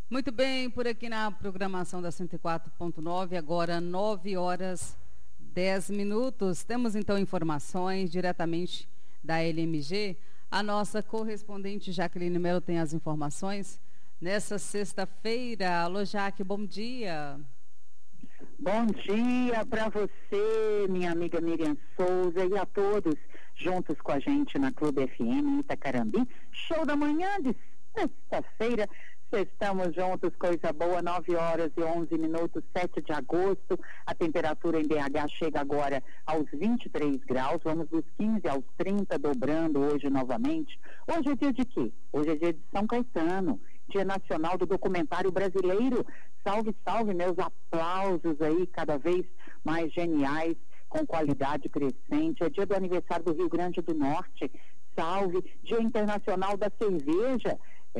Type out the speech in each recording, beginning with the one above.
Muito bem, por aqui na programação da 104.9, agora 9 horas 10 minutos. Temos então informações diretamente da LMG. A nossa correspondente Jaqueline Melo tem as informações nessa sexta-feira. Alô, Jaque, bom dia. Bom dia para você, minha amiga Miriam Souza, e a todos juntos com a gente na Clube FM Itacarambi. Show da manhã de sexta-feira. Estamos juntos, coisa boa, 9 horas e 11 minutos, 7 de agosto. A temperatura em BH chega agora aos 23 graus. Vamos dos 15 aos 30, dobrando hoje novamente. Hoje é dia de quê? Hoje é dia de São Caetano, Dia Nacional do Documentário Brasileiro. Salve, salve, meus aplausos aí, cada vez mais geniais, com qualidade crescente. É dia do aniversário do Rio Grande do Norte. Salve, Dia Internacional da Cerveja.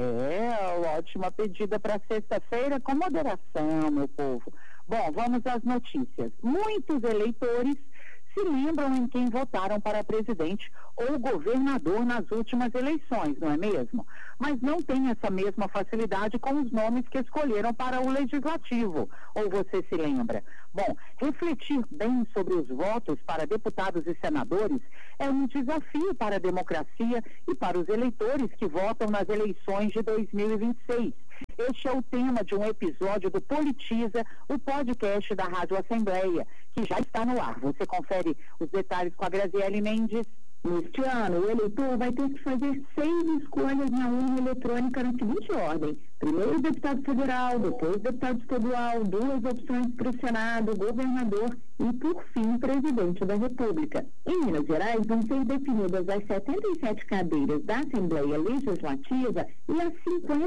Ótima pedida para sexta-feira, com moderação, meu povo. Bom, vamos às notícias. Muitos eleitores se lembram em quem votaram para presidente ou governador nas últimas eleições, não é mesmo? Mas não tem essa mesma facilidade com os nomes que escolheram para o legislativo. Ou você se lembra? Bom, refletir bem sobre os votos para deputados e senadores é um desafio para a democracia e para os eleitores que votam nas eleições de 2026. Este é o tema de um episódio do Politiza, o podcast da Rádio Assembleia, que já está no ar. Você confere os detalhes com a Graziele Mendes. Neste ano, o eleitor vai ter que fazer 6 escolhas na urna eletrônica na seguinte ordem: primeiro deputado federal, depois deputado estadual, 2 opções para o Senado, governador e, por fim, presidente da República. Em Minas Gerais, vão ser definidas as 77 cadeiras da Assembleia Legislativa e as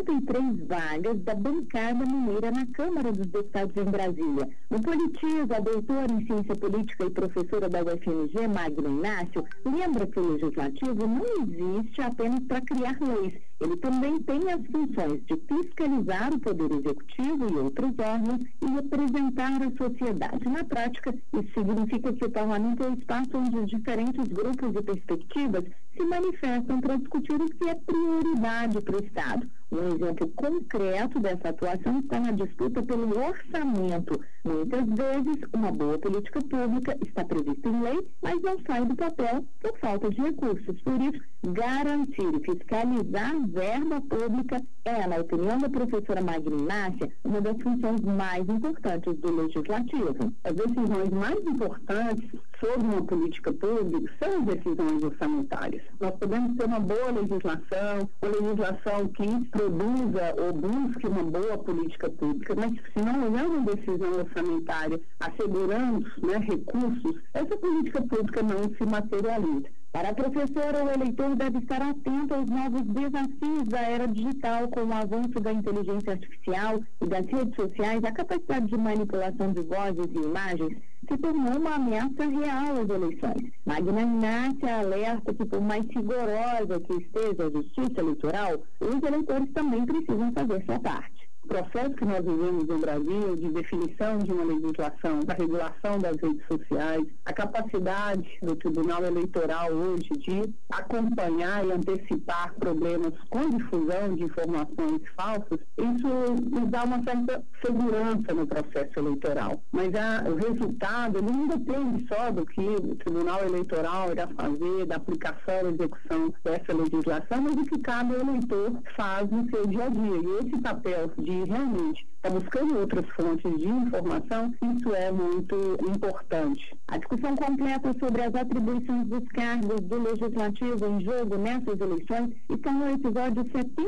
53 vagas da bancada mineira na Câmara dos Deputados em Brasília. No Politiza, a doutora em Ciência Política e professora da UFMG, Magna Inácio, lembra que o Legislativo não existe apenas para criar leis. Ele também tem as funções de fiscalizar o Poder Executivo e outros órgãos e representar a sociedade. Na prática, isso significa que o Parlamento é o espaço onde os diferentes grupos e perspectivas se manifestam para discutir o que é prioridade para o Estado. Um exemplo concreto dessa atuação está na disputa pelo orçamento. Muitas vezes, uma boa política pública está prevista em lei, mas não sai do papel por falta de recursos. Por isso, garantir e fiscalizar verba pública é, na opinião da professora Magna Inácia, uma das funções mais importantes do Legislativo. As decisões mais importantes sobre uma política pública são as decisões orçamentárias. Nós podemos ter uma boa legislação, uma legislação que produza ou busque uma boa política pública, mas se não houver uma decisão orçamentária assegurando recursos, essa política pública não se materializa. Para a professora, o eleitor deve estar atento aos novos desafios da era digital, como o avanço da inteligência artificial e das redes sociais. A capacidade de manipulação de vozes e imagens se tornou uma ameaça real às eleições. Magna Inácia alerta que, por mais rigorosa que esteja a justiça eleitoral, os eleitores também precisam fazer sua parte. O processo que nós vivemos no Brasil de definição de uma legislação, da regulação das redes sociais, a capacidade do Tribunal Eleitoral hoje de acompanhar e antecipar problemas com difusão de informações falsas, isso nos dá uma certa segurança no processo eleitoral. Mas o resultado ele não depende só do que o Tribunal Eleitoral irá fazer, da aplicação e execução dessa legislação, mas do que cada eleitor faz no seu dia a dia. E esse papel de realmente estar buscando outras fontes de informação, isso é muito importante. A discussão completa sobre as atribuições dos cargos do Legislativo em jogo nessas eleições está no episódio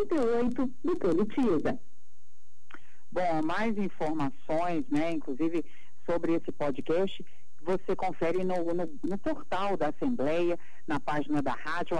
78 do Politiza. Bom, mais informações, inclusive sobre esse podcast, você confere no portal da Assembleia, na página da rádio,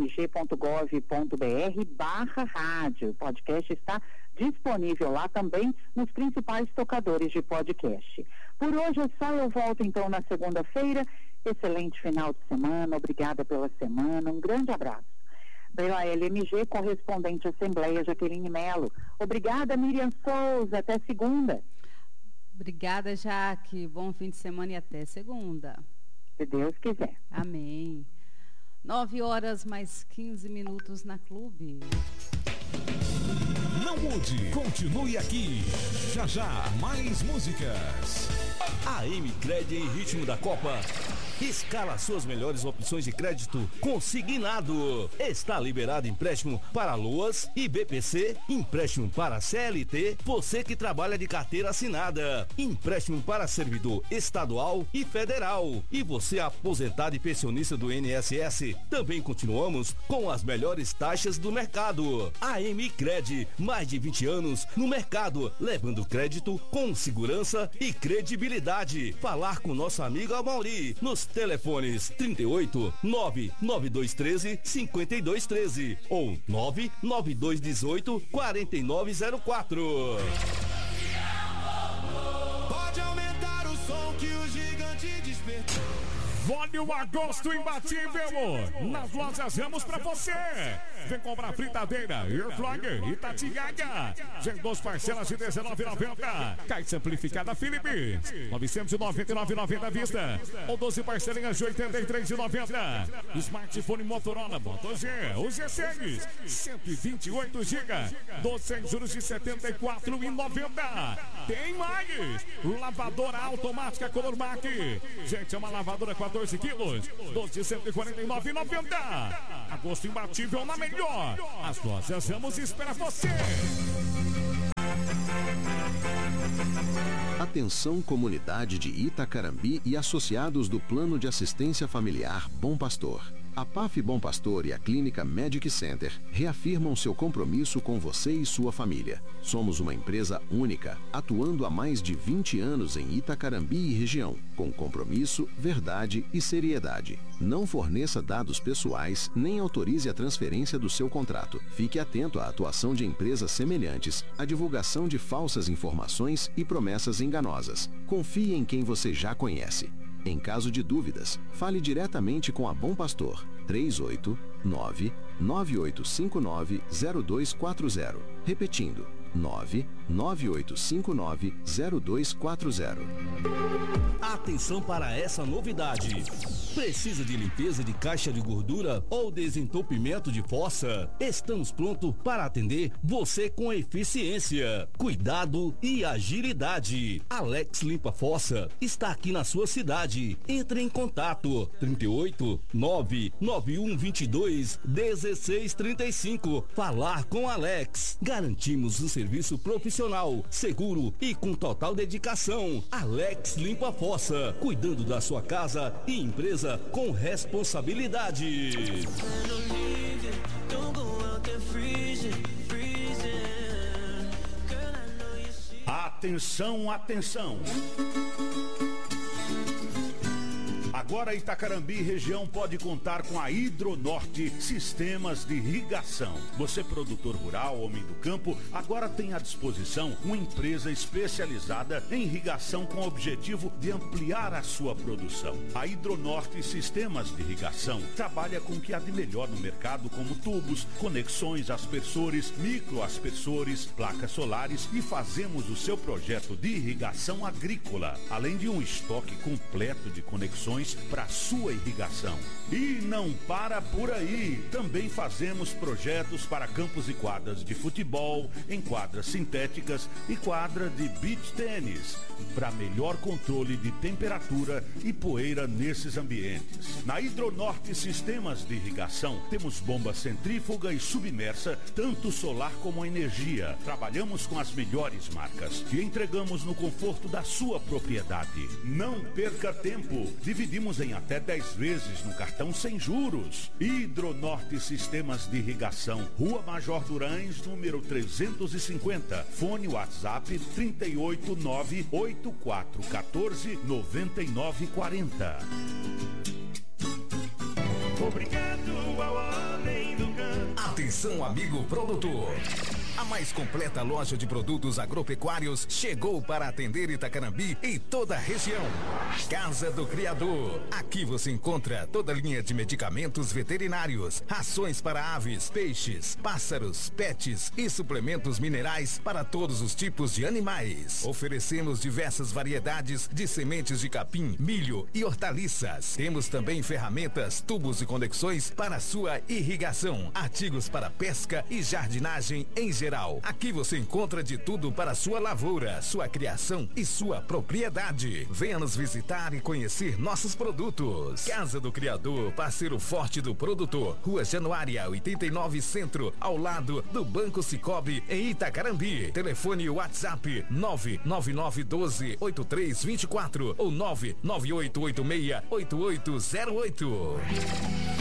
almg.gov.br/rádio. O podcast está disponível lá também nos principais tocadores de podcast. Por hoje é só, eu volto então na segunda-feira. Excelente final de semana, obrigada pela semana, um grande abraço. Pela LMG, correspondente Assembleia, Jaqueline Melo. Obrigada, Miriam Souza, até segunda. Obrigada, Jaque. Bom fim de semana e até segunda. Se Deus quiser. Amém. 9 horas mais 15 minutos na Clube. Não Não mude, continue aqui. Já já, mais músicas. A M-Cred em ritmo da Copa escala suas melhores opções de crédito consignado. Está liberado empréstimo para LOAS e BPC, empréstimo para CLT, você que trabalha de carteira assinada, empréstimo para servidor estadual e federal, e você aposentado e pensionista do INSS. Também continuamos com as melhores taxas do mercado. A M-Cred, mais de 20 anos no mercado, levando crédito com segurança e credibilidade. Falar com nosso amigo Amauri nos telefones 38 99213 5213 ou 99218 4904. Pode aumentar o som que o gigante despertou. Olha o agosto imbatível nas lojas Ramos pra você. Vem comprar fritadeira, Airfryer e Tatiaga. Tem 2 parcelas de R$19,90. Caixa amplificada Philips, R$999,90 à vista. Ou 12 parcelinhas de R$83,90. Smartphone Motorola Moto G, o G6, 128 GB, 12 sem juros de R$74,90. Tem mais! Lavadora automática Color Mac. Gente, é uma lavadora 14 quilos, 12 de R$149,90. Agosto imbatível na melhor. As lojas Ramos espera você. Atenção, comunidade de Itacarambi e associados do Plano de Assistência Familiar Bom Pastor. A PAF Bom Pastor e a Clínica Medic Center reafirmam seu compromisso com você e sua família. Somos uma empresa única, atuando há mais de 20 anos em Itacarambi e região, com compromisso, verdade e seriedade. Não forneça dados pessoais, nem autorize a transferência do seu contrato. Fique atento à atuação de empresas semelhantes, à divulgação de falsas informações e promessas enganosas. Confie em quem você já conhece. Em caso de dúvidas, fale diretamente com a Bom Pastor, 389-9859-0240. Repetindo, 99859-0240. Atenção para essa novidade. Precisa de limpeza de caixa de gordura ou desentupimento de fossa? Estamos prontos para atender você com eficiência, cuidado e agilidade. Alex Limpa Fossa está aqui na sua cidade. Entre em contato 38 991 22 1635. Falar com Alex. Garantimos um serviço profissional, seguro e com total dedicação. Alex Limpa Fossa, cuidando da sua casa e empresa com responsabilidade. Atenção, atenção! Agora Itacarambi região pode contar com a Hidronorte Sistemas de Irrigação. Você, produtor rural, homem do campo, agora tem à disposição uma empresa especializada em irrigação com o objetivo de ampliar a sua produção. A Hidronorte Sistemas de Irrigação trabalha com o que há de melhor no mercado, como tubos, conexões, aspersores, microaspersores, placas solares, e fazemos o seu projeto de irrigação agrícola, além de um estoque completo de conexões para sua irrigação. E não para por aí. Também fazemos projetos para campos e quadras de futebol, em quadras sintéticas e quadra de beach tênis, para melhor controle de temperatura e poeira nesses ambientes. Na Hidronorte Sistemas de Irrigação, temos bomba centrífuga e submersa, tanto solar como a energia. Trabalhamos com as melhores marcas e entregamos no conforto da sua propriedade. Não perca tempo. Dividimos em até 10 vezes no cartão sem juros. Hidronorte Sistemas de Irrigação, Rua Major Durães, número 350. Fone WhatsApp 389-8414-9940. Obrigado ao homem do campo. Atenção, amigo produtor. A mais completa loja de produtos agropecuários chegou para atender Itacarambi e toda a região. Casa do Criador. Aqui você encontra toda a linha de medicamentos veterinários, rações para aves, peixes, pássaros, pets e suplementos minerais para todos os tipos de animais. Oferecemos diversas variedades de sementes de capim, milho e hortaliças. Temos também ferramentas, tubos e conexões para sua irrigação, artigos para pesca e jardinagem em geral. geral. Aqui você encontra de tudo para sua lavoura, sua criação e sua propriedade. Venha nos visitar e conhecer nossos produtos. Casa do Criador, parceiro forte do produtor. Rua Januária, 89 Centro, ao lado do Banco Cicobi, em Itacarambi. Telefone WhatsApp 99912-8324 ou 99886-8808.